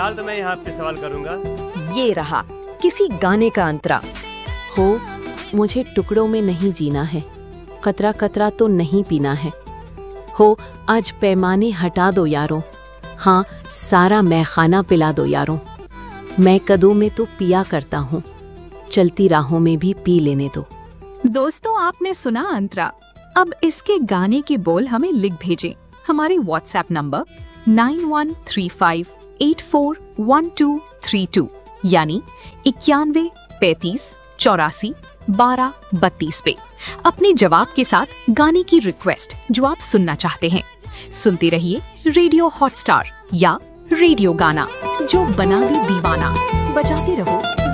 फिलहाल तो मैं यहाँ पे सवाल करूँगा। ये रहा किसी गाने का अंतरा। हो मुझे टुकड़ों में नहीं जीना है, कतरा कतरा तो नहीं पीना है। हो आज पैमाने हटा दो यारों, हाँ सारा मैखाना पिला दो यारों। मैं कदों में तो पिया करता हूँ, चलती राहों में भी पी लेने दो। दोस्तों आपने सुना अंतरा। अब इसके गाने के बोल हमें लिख भेजें हमारे व्हाट्सएप नंबर 9135841232 यानी 91 35 84 12 32 पे अपने जवाब के साथ गाने की रिक्वेस्ट जो आप सुनना चाहते हैं। सुनते रहिए रेडियो हॉटस्टार या रेडियो गाना, जो बना दे दीवाना। बजाते रहो।